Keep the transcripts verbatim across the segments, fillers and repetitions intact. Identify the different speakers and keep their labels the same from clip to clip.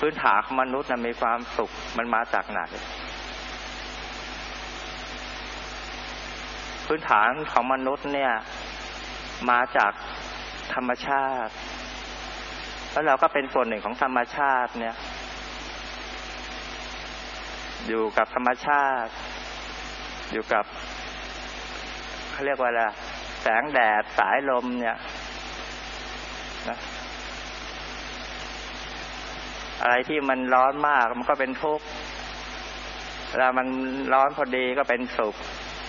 Speaker 1: พื้นฐานของมนุษย์น่ะมีความสุขมันมาจากไหนพื้นฐานของมนุษย์เนี่ยมาจากธรรมชาติแล้วเราก็เป็นส่วนหนึ่งของธรรมชาติเนี่ยอยู่กับธรรมชาติอยู่กับเขาเรียกว่าอะไรแสงแดดสายลมเนี่ยนะอะไรที่มันร้อนมากมันก็เป็นทุกข์เวลามันร้อนพอดีก็เป็นสุข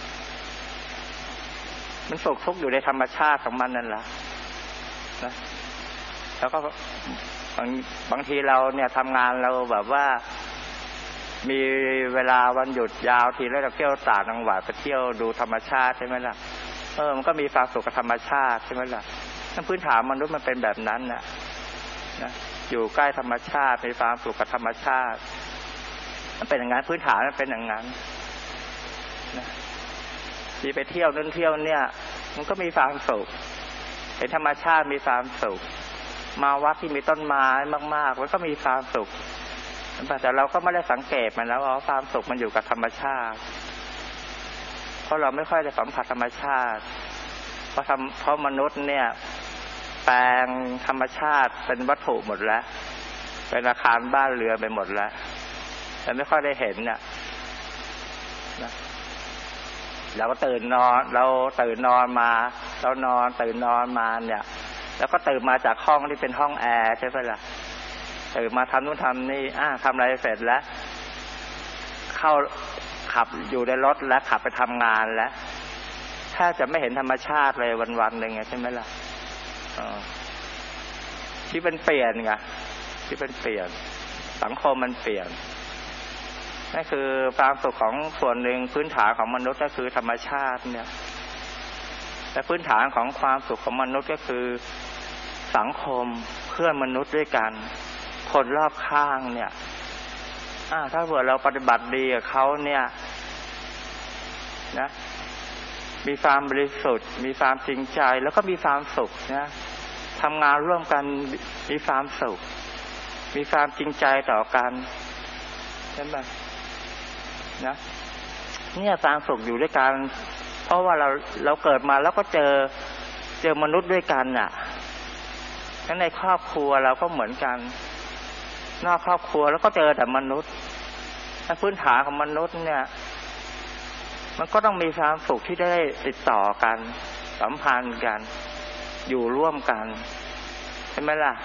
Speaker 1: มันสุขทุกข์อยู่ในธรรมชาติของมันนั่นแหละนะแล้วก็บางบางทีเราเนี่ยทำงานเราแบบว่ามีเวลาวันหยุดยาวทีแล้วเราเที่ยวต่างจังหวัดไปเที่ยวดูธรรมชาติใช่ไหมล่ะเออมันก็มีความสุขกับธรรมชาติใช่ไหมล่ะนั่นพื้นฐานมนุษย์มันเป็นแบบนั้นน่ะนะอยู่ใกล้ธรรมชาติมีความสุขกับธรรมชาติมันเป็นอย่างนั้นพื้นฐานมันเป็นอย่างนั้นนะที่ไปเที่ยวนั่นเที่ยวเนี่ยมันก็มีความสุขเห็นธรรมชาติมีความสุขมาวัดที่มีต้นไม้มากๆมันก็มีความสุขแต่เราก็ไม่ได้สังเกตมันแล้วว่าความสุขมันอยู่กับธรรมชาติเพราะเราไม่ค่อยได้สัมผัสธรรมชาติเพราะทำเพราะมนุษย์เนี่ยแปลงธรรมชาติเป็นวัตถุหมดแล้วเป็นอาคารบ้านเรือนไปหมดแล้วแต่ไม่ค่อยได้เห็นเนี่ยนะเราก็ตื่นนอนเราตื่นนอนมาเรานอนตื่นนอนมาเนี่ยแล้วก็ตื่นมาจากห้องที่เป็นห้องแอร์ใช่ไหมล่ะตื่นมาทำนู่นทำนี่อ่าทำอะไรเสร็จแล้วเข้าขับอยู่ในรถแล้วขับไปทำงานแล้วแทบจะไม่เห็นธรรมชาติเลยวันๆหนึ่งใช่ไหมล่ะอ๋อที่เป็นเปลี่ยนไงที่เป็นเปลี่ยนสังคมมันเปลี่ยนนั่นคือความสุขของส่วนหนึ่งพื้นฐานของมนุษย์ก็คือธรรมชาติเนี่ยและพื้นฐานของความสุขของมนุษย์ก็คือสังคมเพื่อนมนุษย์ด้วยกันคนรอบข้างเนี่ยถ้าเผื่อเราปฏิบัติดีกับเขาเนี่ยนะมีความบริสุทธิ์มีความจริงใจแล้วก็มีความสุขนะทำงานร่วมกันมีความสุขมีความจริงใจต่อกันใช่ไหมนะเนี่ยความสุขอยู่ด้วยกันเพราะว่าเราเราเกิดมาแล้วก็เจอเจอมนุษย์ด้วยกันน่ะทั้งในครอบครัวเราก็เหมือนกันนอกครอบครัวแล้วก็เจอแต่มนุษย์พื้นฐานของมนุษย์เนี่ยมันก็ต้องมีความสุขที่ได้ติดต่อกันสัมพันธ์กันอยู่ร่วมกันใช่ไหมล่ะ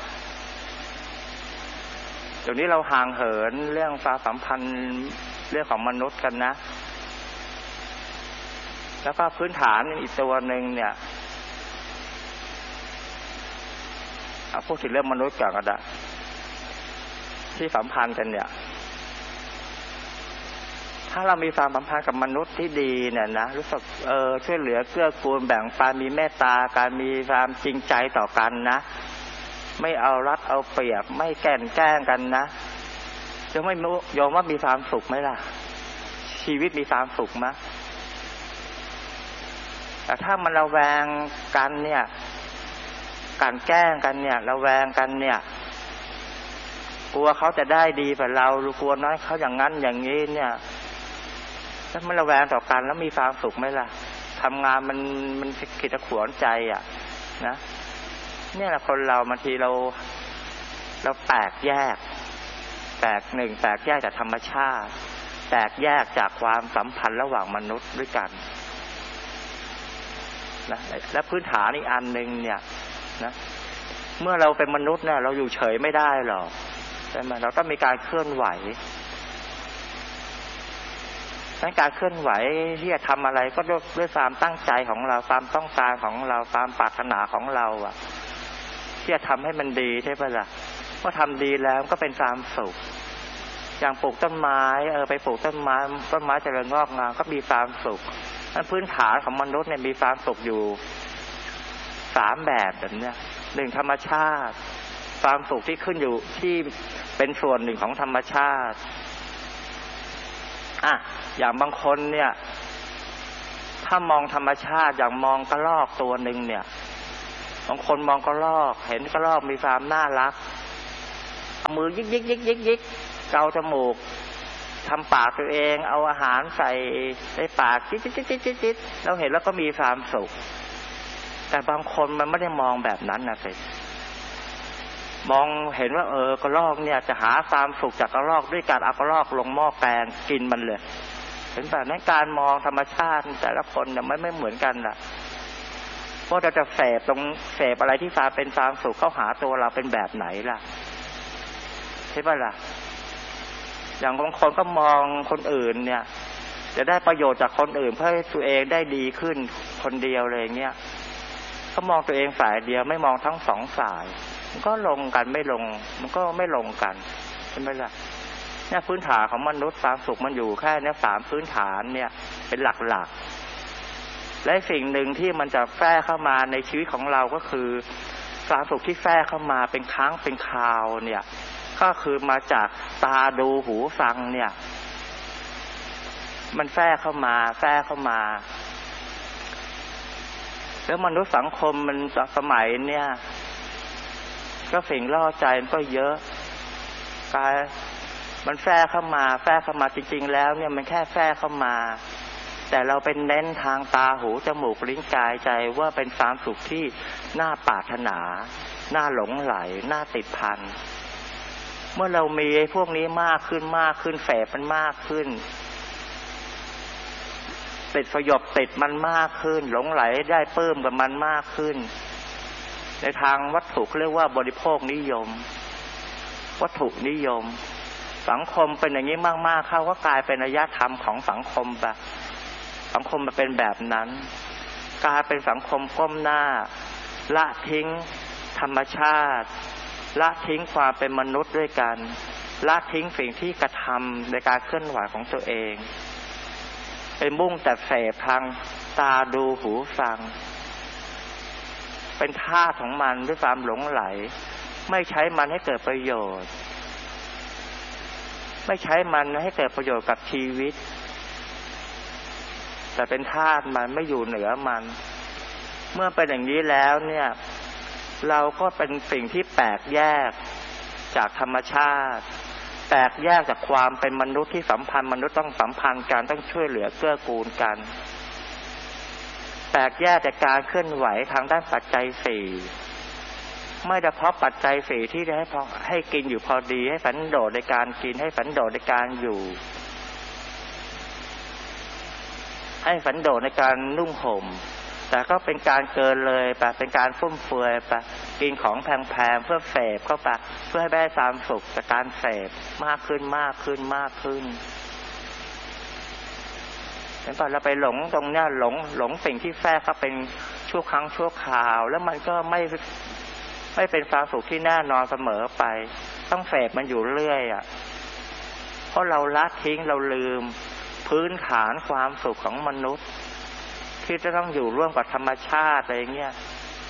Speaker 1: เดี๋ยวนี้เราห่างเหินเรื่องความสัมพันธ์เรื่องของมนุษย์กันนะแล้วก็พื้นฐานอีกตัวหนึ่งเนี่ยเอาพูดถึงเรื่องมนุษย์ก่อนก็ได้ที่สัมพันธ์กันเนี่ยถ้าเรามีความสัมพันธ์กับมนุษย์ที่ดีเนี่ยนะรู้สึกเออช่วยเหลือเกื้อกูลแบ่งปันมีเมตตาการมีความจริงใจต่อกันนะไม่เอารัดเอาเปรียบไม่แกล้งแกล้งกันนะจะไม่ยอมว่ามีความสุขไหมล่ะชีวิตมีความสุขไหมแต่ถ้ามันระแวงกันเนี่ยการแกล้งกันเนี่ยระแวงกันเนี่ยกลัวเขาจะได้ดีกว่าเราหรือกลัวน้อยเขาอย่างนั้นอย่างนี้เนี่ยถ้ามันระแวงต่อกันแล้วมีความสุขไหมล่ะทำงานมันมันขีดขวญใจอ่ะนะเนี่ยแหละคนเราบางทีเราเราแตกแยกแตกหนึ่งแตกแยกจากธรรมชาติแตกแยกจากความสัมพันธ์ระหว่างมนุษย์ด้วยกันนะและพื้นฐานอีกอันนึงเนี่ยนะเมื่อเราเป็นมนุษย์เนี่ยเราอยู่เฉยไม่ได้หรอกใช่ไหมเราต้องมีการเคลื่อนไหวในการเคลื่อนไหวที่จะทำอะไรก็ด้วยด้วยความตั้งใจของเราความต้องการของเราความปรารถนาของเราอ่ะที่จะทำให้มันดีใช่ไหมล่ะเมื่อทำดีแล้วก็เป็นความสุขอย่างปลูกต้นไม้เออไปปลูกต้นไม้ต้นไม้เจริญงอกงามก็มีความสุขนั่นพื้นฐานของมนุษย์เนี่ยมีความสุขอยู่สามแบบแบบเนี้ยหนึ่งธรรมชาติความสุขที่ขึ้นอยู่ที่เป็นส่วนหนึ่งของธรรมชาติอ่ะอย่างบางคนเนี่ยถ้ามองธรรมชาติอย่างมองกระรอกตัวหนึ่งเนี่ยบางคนมองกระรอกเห็นกระรอกมีความน่ารักมือยิกยิกยิกยิกยิกเกาจมูกทำปากตัวเองเอาอาหารใส่ในปากจิ๊ดจิ๊ดจิ๊ดจิ๊ดจิ๊ดเราเห็นแล้วก็มีความสุขแต่บางคนมันไม่ได้มองแบบนั้นนะสิมองเห็นว่าเออกระรอกเนี่ยจะหาความสุขจากกระรอกด้วยการเอากระรอกลงหม้อแกงกินมันเลยเห็นแบบนั้นการมองธรรมชาติแต่ละคนเนี่ยไม่ไม่เหมือนกันล่ะเพราะเราจะเสพตรงเสพอะไรที่ฟ้าเป็นความสุขเข้าหาตัวเราเป็นแบบไหนล่ะใช่ป่ะล่ะอย่างบางคนก็มองคนอื่นเนี่ยจะได้ประโยชน์จากคนอื่นเพื่อให้ตัวเองได้ดีขึ้นคนเดียวเลยเงี้ยเขามองตัวเองฝ่ายเดียวไม่มองทั้งสองฝ่ายมันก็ลงกันไม่ลงมันก็ไม่ลงกันใช่ไหมล่ะเนี่ยพื้นฐานของมนุษย์ความสุขมันอยู่แค่นี้สามพื้นฐานเนี่ยเป็นหลักๆและสิ่งหนึ่งที่มันจะแฝงเข้ามาในชีวิตของเราก็คือความสุขที่แฝงเข้ามาเป็นครั้งเป็นคราวเนี่ยก็คือมาจากตาดูหูฟังเนี่ยมันแฝงเข้ามาแฝงเข้ามาแล้วมนุษย์สังคมมันสมัยเนี่ยก็สิ่งล่อใจมันก็เยอะกายมันแฝงเข้ามาแฝงเข้ามาจริงๆแล้วเนี่ยมันแค่แฝงเข้ามาแต่เราเป็นเน้นทางตาหูจมูกลิ้นกายใจว่าเป็นความสุขที่น่าปรารถนาน่าหลงไหลน่าติดพันเมื่อเรามีไอ้พวกนี้มากขึ้นมากขึ้นแฝงมันมากขึ้นติดสยบติดมันมากขึ้นหลงไหลได้เพิ่มกับมันมากขึ้นในทางวัตถุเรียกว่าบริโภคนิยมวัตถุนิยมสังคมเป็นอย่างนี้มากๆเข้าก็กลายเป็นอารยธรรมของสังคมไปสังคมมันเป็นแบบนั้นกลายเป็นสังคมก้มหน้าละทิ้งธรรมชาติละทิ้งความเป็นมนุษย์ด้วยกันละทิ้งสิ่งที่กระทำในการเคลื่อนไหวของตัวเองไปมุ่งแต่เสพทางตาดูหูฟังเป็นท่าของมันด้วยความหลงไหลไม่ใช้มันให้เกิดประโยชน์ไม่ใช้มันให้เกิดประโยชน์กับชีวิตแต่เป็นธาตุมันไม่อยู่เหนือมันเมื่อเป็นอย่างนี้แล้วเนี่ยเราก็เป็นสิ่งที่แปลกแยกจากธรรมชาติแตกแยกจากความเป็นมนุษย์ที่สัมพันธ์มนุษย์ต้องสัมพันธ์กันต้องช่วยเหลือเกื้อกูลกันแตกแยกจากการเคลื่อนไหวทางด้านปัจจัยสี่ไม่เฉพาะปัจจัยสี่ที่ได้ให้พอให้กินอยู่พอดีให้สันโดษในการกินให้สันโดษในการอยู่ให้สันโดษในการนุ่งห่มแต่ก็เป็นการเกินเลยไปเป็นการฟุ่มเฟือยไปกินของแพงๆเพื่อเสพเข้าไปเพื่อให้ได้ความสุขจากการเสพมากขึ้นมากขึ้นมากขึ้นเห็นป่ะเราไปหลงตรงเนี้ยหลงหลงสิ่งที่แฝงเขาเป็นชั่วครั้งชั่วคราวแล้วมันก็ไม่ไม่เป็นความสุขที่แน่นอนเสมอไปต้องเสพมันอยู่เรื่อยอ่ะเพราะเราละทิ้งเราลืมพื้นฐานความสุขของมนุษย์ที่จะต้องอยู่ร่วมกับธรรมชาติอะไรเงี้ย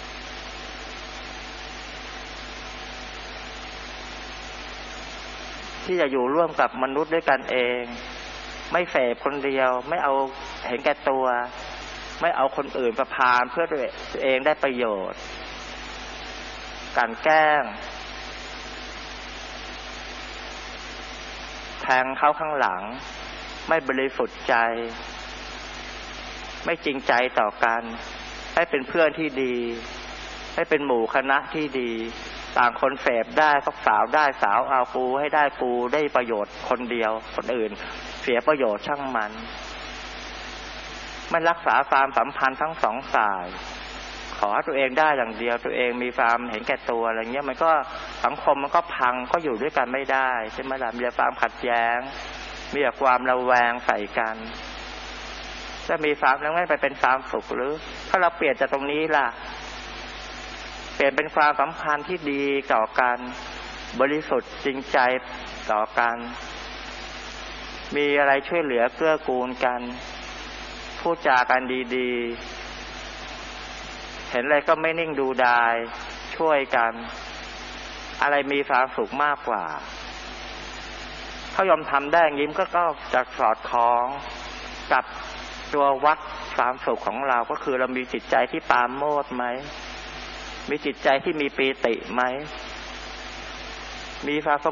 Speaker 1: ที่จะอยู่ร่วมกับมนุษย์ด้วยกันเองไม่เสพคนเดียวไม่เอาเห็นแก่ตัวไม่เอาคนอื่นประพานเพื่อตัวเองได้ประโยชน์การแกล้งแทงเขาข้างหลังไม่บริสุทธิ์ใจไม่จริงใจต่อกันให้เป็นเพื่อนที่ดีให้เป็นหมู่คณะที่ดีต่างคนเสพได้ก็สาวได้สาวเอากูให้ได้กูได้ประโยชน์คนเดียวคนอื่นเสียประโยชน์ช่างมันไม่รักษาความสัมพันธ์ทั้งสองฝ่ายขอตัวเองได้อย่างเดียวตัวเองมีความเห็นแก่ตัวอะไรเงี้ยมันก็สังคมมันก็พังก็อยู่ด้วยกันไม่ได้ใช่ไหมล่ะมีแต่ความขัดแย้งมีแต่ความระแวงใส่กันจะมีความแล้วไม่ไปเป็นความสุขหรือถ้าเราเปลี่ยนจากตรงนี้ล่ะเปลี่ยนเป็นความสัมพันธ์ที่ดีต่อกันบริสุทธิ์จริงใจต่อกันมีอะไรช่วยเหลือเกื้อกูลกันพูดจากันดีๆเห็นอะไรก็ไม่นิ่งดูดายช่วยกันอะไรมีความสุขมากกว่าเขายอมทำได้ยิ้มก็ก็จะสอดคล้องกับตัววัดความสุขของเราก็คือเรามีจิตใจที่ปราโมทย์ไหมมีจิตใจที่มีปีติไหมมีความ